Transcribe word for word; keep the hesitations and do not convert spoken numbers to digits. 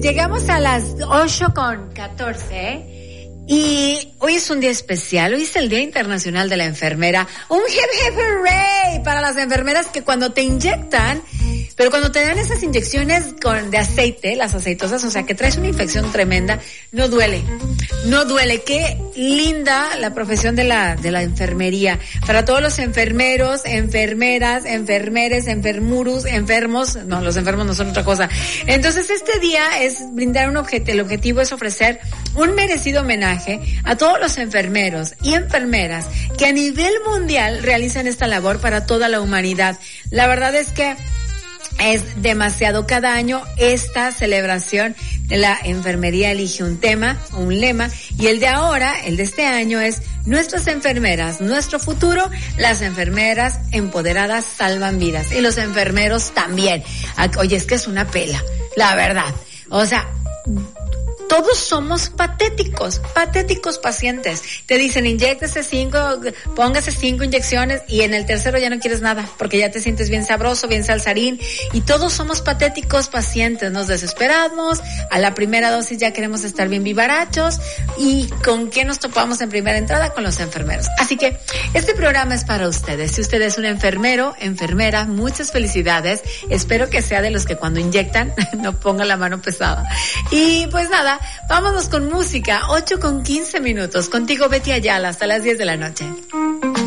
llegamos a las ocho con catorce y hoy es un día especial, hoy es el Día Internacional de la Enfermera. Un hip hip hooray para las enfermeras que cuando te inyectan, pero cuando te dan esas inyecciones con de aceite, las aceitosas, o sea que traes una infección tremenda, no duele, no duele. Qué linda la profesión de la de la enfermería. Para todos los enfermeros, enfermeras, enfermeres, enfermurus, enfermos, no, los enfermos no son otra cosa. Entonces este día es brindar un objetivo, el objetivo es ofrecer un merecido homenaje a todos los enfermeros y enfermeras que a nivel mundial realizan esta labor para toda la humanidad. La verdad es que es demasiado. Cada año esta celebración de la enfermería elige un tema, un lema, y el de ahora, el de este año es nuestras enfermeras, nuestro futuro. Las enfermeras empoderadas salvan vidas y los enfermeros también. Oye, es que es una pela, la verdad. O sea, todos somos patéticos, patéticos pacientes. Te dicen, inyéctese cinco, póngase cinco inyecciones y en el tercero ya no quieres nada porque ya te sientes bien sabroso, bien salsarín. Y todos somos patéticos pacientes. Nos desesperamos, a la primera dosis ya queremos estar bien vivarachos. ¿Y con qué nos topamos en primera entrada? Con los enfermeros. Así que este programa es para ustedes. Si usted es un enfermero, enfermera, muchas felicidades. Espero que sea de los que cuando inyectan no ponga la mano pesada. Y pues nada, vámonos con música, ocho con quince minutos. Contigo Betty Ayala hasta las diez de la noche.